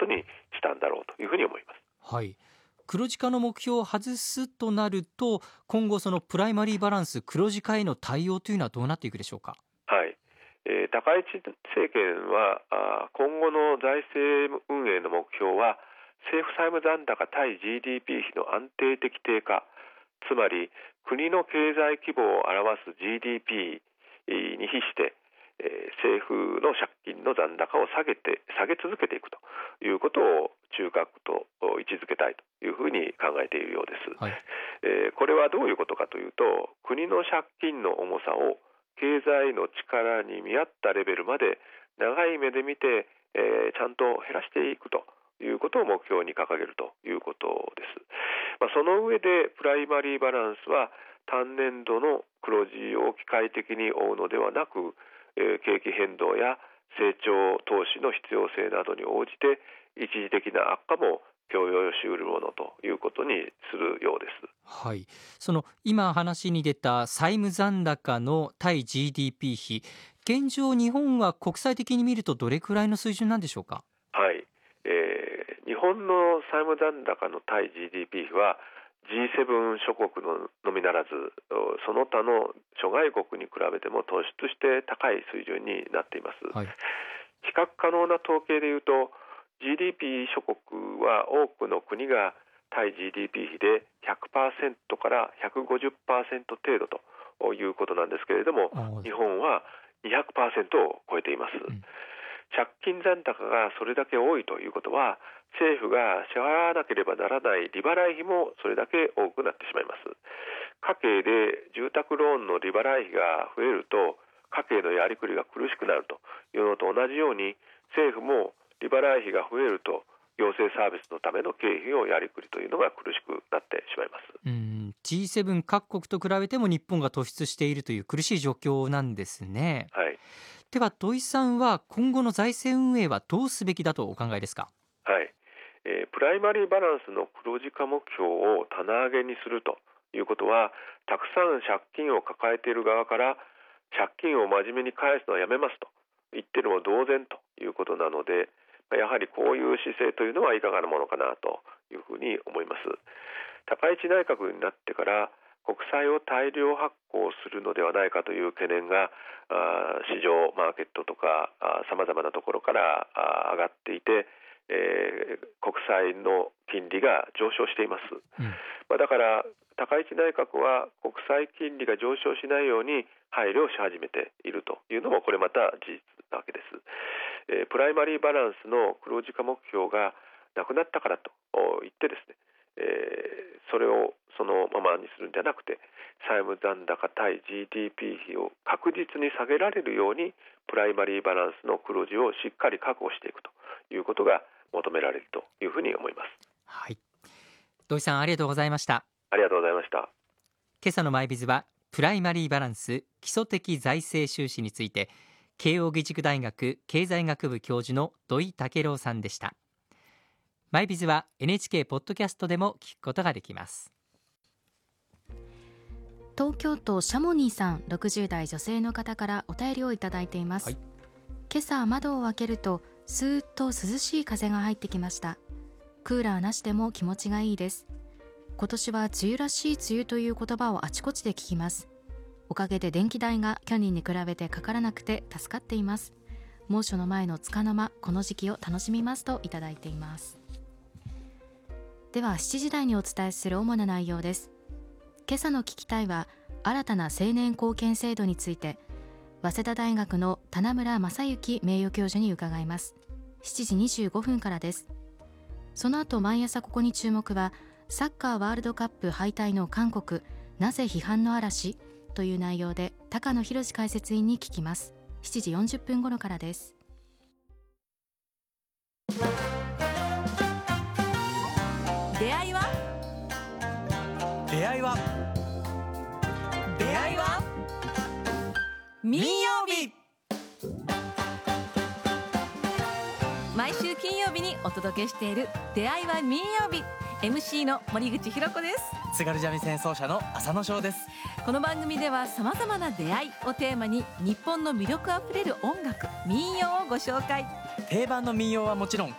ことにしたんだろうというふうに思います。 はい、黒字化の目標を外すとなると、今後そのプライマリーバランス黒字化への対応というのはどうなっていくでしょうか。 はい、高市政権は今後の財政運営の目標は政府債務残高対 GDP 比の安定的低下、つまり国の経済規模を表す GDP に比して政府の借金の残高を下げ続けていくということを中核と位置づけたいというふうに考えているようです。 はい、 これはどういうことかというと、国の借金の重さを経済の力に見合ったレベルまで長い目で見て、ちゃんと減らしていくということを目標に掲げるということです。その上でプライマリーバランスは単年度の黒字を機械的に追うのではなく、景気変動や成長投資の必要性などに応じて一時的な悪化も許容し得るものということにするようです。 はい、その今話に出た債務残高の対 GDP 比、現状日本は国際的に見るとどれくらいの水準なんでしょうか。 はい、日本の債務残高の対 GDP 比は G7 諸国のみならずその他の諸外国に比べても突出して高い水準になっています。 はい、 比較可能な統計でいうと GDP 諸国は多くの国が対 GDP 比で 100% から 150% 程度ということなんですけれども、日本は 200% を超えています。借金残高がそれだけ多いということは、政府が支払わなければならない利払い費もそれだけ多くなってしまいます。家計で住宅ローンの利払い費が増えると家計のやりくりが苦しくなるというのと同じように、政府も利払い費が増えると行政サービスのための経費をやりくりというのが苦しくなってしまいます。 G7 各国と比べても日本が突出しているという苦しい状況なんですね。 はい、 では土井さんは今後の財政運営はどうすべきだとお考えですか。 はい、プライマリーバランスの黒字化目標を棚上げにするということは、たくさん借金を抱えている側から借金を真面目に返すのはやめますと言ってるのも同然ということなので、やはりこういう姿勢というのはいかがなものかなというふうに思います。高市内閣になってから国債を大量発行するのではないかという懸念が市場マーケットとかさまざまなところから上がっていて、国債の金利が上昇しています。だから高市内閣は国債金利が上昇しないように配慮し始めているというのもこれまた事実なわけです。プライマリーバランスの黒字化目標がなくなったからと言ってですね、それをそのままにするんじゃなくて、債務残高対 GDP 比を確実に下げられるようにプライマリーバランスの黒字をしっかり確保していくということが求められるというふうに思います。 はい、土井さんありがとうございました。 ありがとうございました。 今朝のマイビズはプライマリーバランス基礎的財政収支について、慶應義塾大学経済学部教授の土井武郎さんでした。マイビズは NHK ポッドキャストでも聞くことができます。 東京都シャモニーさん、60代女性の方からお便りをいただいています。今朝窓を開けるとスーッと涼しい風が入ってきました。クーラーなしでも気持ちがいいです。今年は梅雨らしい梅雨という言葉をあちこちで聞きます。おかげで電気代が去年に比べてかからなくて助かっています。猛暑の前の束の間、この時期を楽しみますといただいています。では7時台にお伝えする主な内容です。今朝の聞きたいは新たな青年貢献制度について、早稲田大学の棚村正幸名誉教授に伺います。7時25分からです。その後毎朝ここに注目は、サッカーワールドカップ敗退の韓国、なぜ批判の嵐という内容で高野博解説員に聞きます。7時40分頃からです。 出会いは民曜日。毎週金曜日にお届けしている出会いは民曜日、 MC の森口博子です。 津軽三味線奏者の浅野翔です。 この番組ではさまざまな出会いをテーマに日本の魅力あふれる音楽、民謡をご紹介。 定番の民謡はもちろん